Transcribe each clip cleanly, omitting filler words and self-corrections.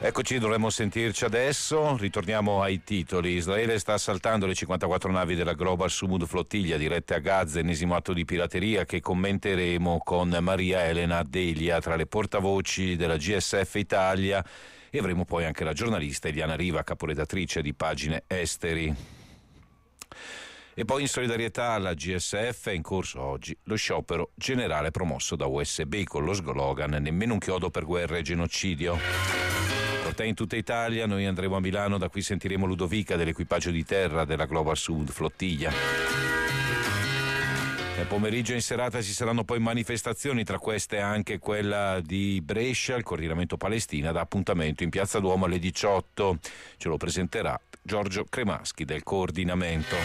Eccoci, dovremmo sentirci adesso. Ritorniamo ai titoli. Israele sta assaltando le 54 navi della Global Sumud Flottiglia dirette a Gaza, ennesimo atto di pirateria che commenteremo con Maria Elena Delia, tra le portavoci della GSF Italia, e avremo poi anche la giornalista Eliana Riva, caporedattrice di Pagine Esteri. E poi in solidarietà alla GSF è in corso oggi lo sciopero generale promosso da USB con lo slogan "Nemmeno un chiodo per guerra e genocidio". Cortei in tutta Italia, noi andremo a Milano, da qui sentiremo Ludovica dell'equipaggio di terra della Global Sud Flottiglia. Nel pomeriggio e in serata ci saranno poi manifestazioni, tra queste anche quella di Brescia. Il coordinamento Palestina dà appuntamento in Piazza Duomo alle 18. Ce lo presenterà Giorgio Cremaschi del coordinamento.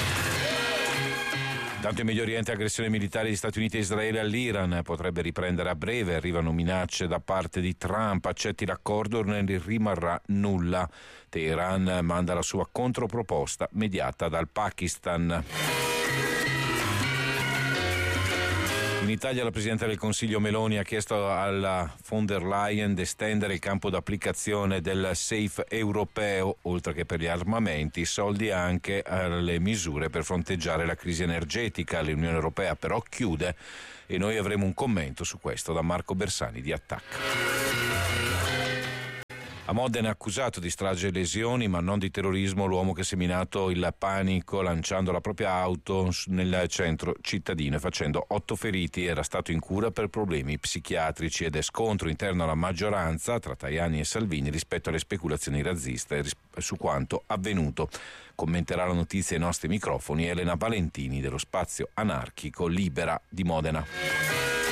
Tanto in Medio Oriente, aggressione militare di Stati Uniti e Israele all'Iran potrebbe riprendere a breve. Arrivano minacce da parte di Trump: accetti l'accordo, non ne rimarrà nulla. Teheran manda la sua controproposta mediata dal Pakistan. In Italia la Presidente del Consiglio Meloni ha chiesto alla von der Leyen di estendere il campo d'applicazione del SAFE europeo, oltre che per gli armamenti, soldi anche alle misure per fronteggiare la crisi energetica. L'Unione Europea però chiude, e noi avremo un commento su questo da Marco Bersani di Attacca. A Modena è accusato di strage e lesioni, ma non di terrorismo, l'uomo che ha seminato il panico lanciando la propria auto nel centro cittadino e facendo 8 feriti. Era stato in cura per problemi psichiatrici ed è scontro interno alla maggioranza tra Tajani e Salvini rispetto alle speculazioni razziste su quanto avvenuto. Commenterà la notizia ai nostri microfoni Elena Valentini dello spazio anarchico Libera di Modena.